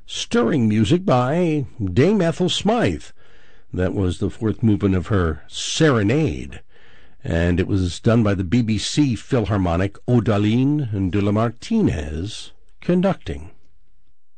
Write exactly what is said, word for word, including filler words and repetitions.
stirring music by Dame Ethel Smythe. That was the fourth movement of her Serenade, and it was done by the B B C Philharmonic, Odaline de la Martinez conducting.